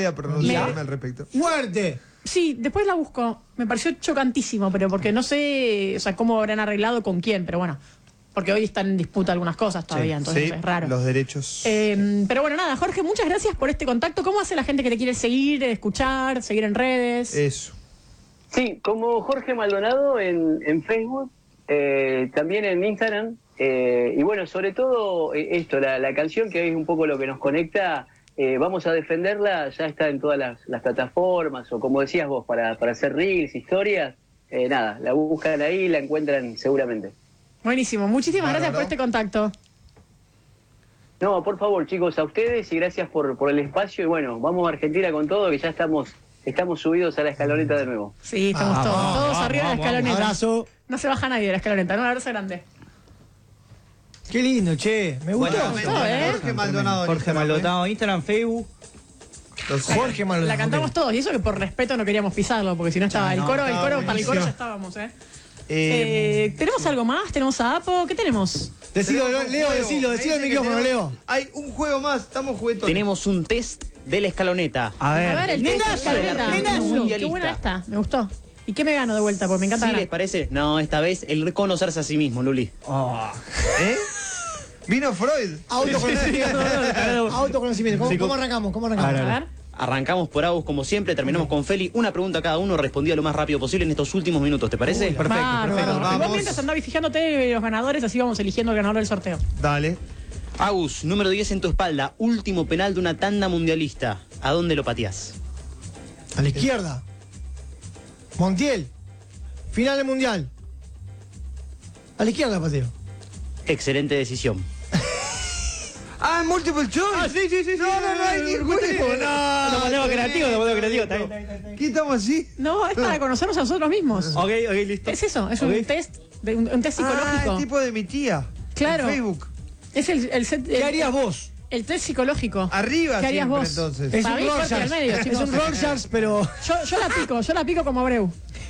voy a pronunciarme al respecto. ¡Fuerte! Sí, después la busco. Me pareció chocantísimo, pero porque no sé, o sea, cómo habrán arreglado con quién, pero bueno. Porque hoy están en disputa algunas cosas todavía, entonces es raro. Los derechos. Pero bueno, nada, Jorge, muchas gracias por este contacto. ¿Cómo hace la gente que te quiere seguir, escuchar, seguir en redes? Eso. Sí, como Jorge Maldonado en Facebook, también en Instagram. Y bueno, sobre todo esto, la canción que es un poco lo que nos conecta, vamos a defenderla, ya está en todas las plataformas, o como decías vos, para hacer reels, historias, nada, la buscan ahí, la encuentran seguramente. Buenísimo, muchísimas gracias por este contacto. No, por favor, chicos, a ustedes y gracias por el espacio. Y bueno, vamos a Argentina con todo, que ya estamos subidos a la escaloneta de nuevo. Sí, estamos todos arriba de la escaloneta. Un abrazo. No se baja nadie de la escaloneta, un abrazo grande. Qué lindo, che. Me gustó. Jorge Maldonado. Jorge Maldonado, Instagram, Facebook. Jorge Maldonado. La cantamos todos, y eso que por respeto no queríamos pisarlo, porque si no estaba el coro, para el coro ya estábamos, ¿Tenemos algo más? ¿Tenemos a Apo? ¿Qué tenemos? Decilo, Leo, decilo el micrófono, Leo. Hay un juego más, estamos juguetones. Tenemos un test de la escaloneta. A ver, el test de la escaloneta. Qué buena esta, me gustó. ¿Y qué me gano de vuelta? Porque me encanta ¿Sí les parece? No, esta vez el conocerse a sí mismo, Luli. Vino Freud. Autoconocimiento. ¿Cómo arrancamos? A ver. Arrancamos por Agus como siempre, terminamos con Feli. Una pregunta cada uno, respondida lo más rápido posible en estos últimos minutos, ¿te parece? Perfecto. Vamos. Vos mientras andás fijándote los ganadores, así vamos eligiendo el ganador del sorteo. Dale. Agus, número 10 en tu espalda, último penal de una tanda mundialista. ¿A dónde lo pateás? A la izquierda. Montiel. Final del mundial. A la izquierda, pateo. Excelente decisión. Multiple choice. Sí. No, hay ni juego. Lo ponemos creativo. ¿Qué estamos así? No, es para conocernos a nosotros mismos. Ok, listo. Es eso, es un test, un test psicológico. El tipo de mi tía. Claro. En Facebook. Es el set. ¿Qué harías vos? El test psicológico. Arriba ¿Qué harías siempre, vos? entonces. Es Para un mí, Jorge al medio, Rorschach. Es chicos. un Rorschach, pero... Yo la pico como Abreu.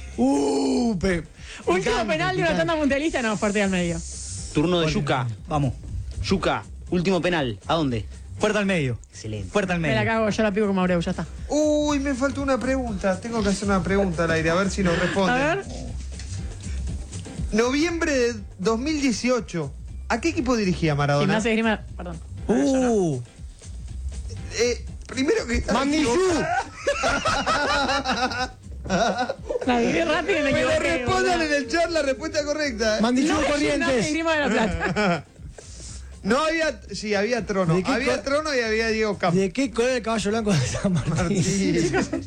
Último penal de una tanda mundialista, no, fuerte al medio. Turno de Yuka. Vamos. Yuka, último penal. ¿A dónde? Puerta al medio. Excelente. Puerta al Me medio. la cago, yo la pico como Abreu, ya está. Uy, me faltó una pregunta. Tengo que hacer una pregunta al aire, a ver si nos responden. A ver. Noviembre de 2018. ¿A qué equipo dirigía Maradona? Gimnasia de Esgrima, perdón. Primero que está Mandillú. La viví rápido y me Pero equivoqué. respondan en el chat la respuesta correcta. Mandillú No, Gimnasia de Corrientes. Esgrima de la Plata. No había... Sí, había trono. ¿De qué Había trono y había Diego Campos. ¿De qué color el caballo blanco de San Martín?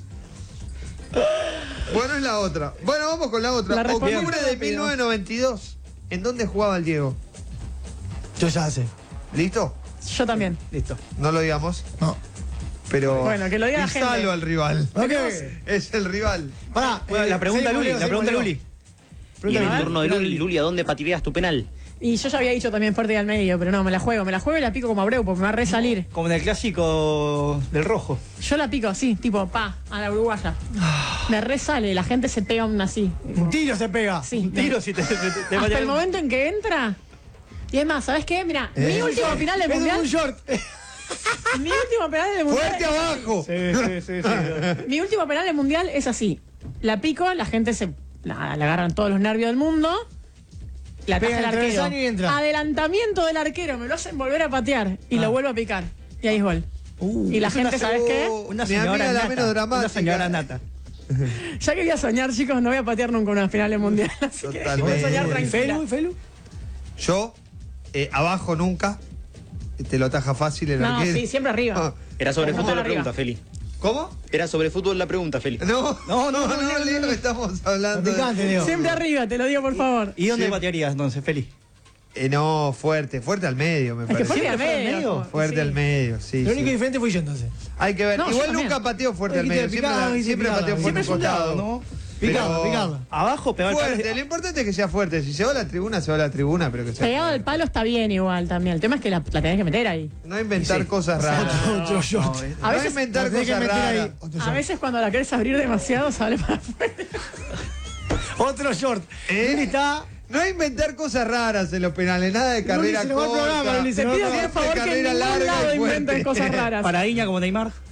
Bueno, es la otra. Bueno, vamos con la otra. La respondí Octubre de rápido. 1992. ¿En dónde jugaba el Diego? Yo ya sé. ¿Listo? Yo también. Listo. No lo digamos. No. Pero... Bueno, que lo diga la gente. Pisalo al rival. Ok. Es el rival. Pará. La pregunta Luli, la pregunta Luli. Y en el turno de Luli, Luli, ¿a dónde patearías tu penal? Y yo ya había dicho también fuerte y al medio, pero no, me la juego y la pico como Abreu, porque me va a resalir. Como en el clásico del rojo. Yo la pico así, tipo, a la uruguaya. Me resale, la gente se pega un así. Un tiro se pega. Sí. Un tiro si te Hasta el momento en que entra. Y es más, ¿sabes qué? Mira, mi último final del Es mundial. un short. Mi último penal del mundial. ¡Fuerte abajo! Sí. Mi último penal del mundial es así. La pico, la gente la agarran todos los nervios del mundo. La Pega taja el el arquero. travesaño y entra. Adelantamiento del arquero, me lo hacen volver a patear. Y lo vuelvo a picar. Y ahí es gol. Y la gente, ¿sabes qué? Una Mi amiga señora la nata. menos dramática. Una señora nata. Ya quería soñar, chicos, no voy a patear nunca una final del mundial. Así que Totalmente. voy a soñar tranquila. Felu. Yo, abajo nunca. Te lo ataja fácil el No, arquero. sí, siempre arriba. Era sobre Como fútbol la arriba. pregunta, Feli. ¿Cómo? Era sobre fútbol la pregunta, Feli. No, Leo, estamos hablando Picante, Leo. Siempre arriba, te lo digo por favor. ¿Y dónde Sí. patearías entonces, Feli? No, fuerte al medio, me Es que parece. fuerte al medio. Fuerte Sí. al medio, sí. Lo sí. único diferente fui yo entonces. Hay que ver. No, yo Igual también. nunca pateo fuerte al Hay que medio. picarla, hay que Siempre picarla. pateo fuerte Siempre al es un costado. ¿no? Picarla, Pero- picarla. Abajo, pegar el Fuerte, palo. lo importante es que sea fuerte. Si se va a la tribuna, se va a la tribuna, pero que sea Pegado al fuerte. palo está bien igual también. El tema es que la tenés que meter ahí. No inventar cosas raras. Otro short. A No veces, inventar Lo tenés que cosas meter ahí. raras. Otro a short. veces cuando la querés abrir demasiado sale para afuera. Otro short. Luli está. No inventar cosas raras en los penales. Nada de carrera se nos va el programa, corta. Luli, se Te nos va pido el por favor que en Carrera ningún larga lado y inventen fuerte. cosas raras. Paradiña como Neymar.